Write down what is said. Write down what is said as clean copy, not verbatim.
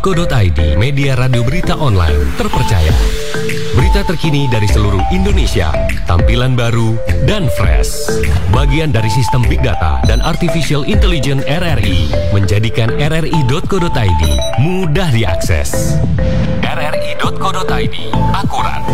rri.co.id, media radio berita online terpercaya. Berita terkini dari seluruh Indonesia, tampilan baru dan fresh. Bagian dari sistem Big Data dan Artificial Intelligence RRI, menjadikan rri.co.id mudah diakses. rri.co.id, akurat,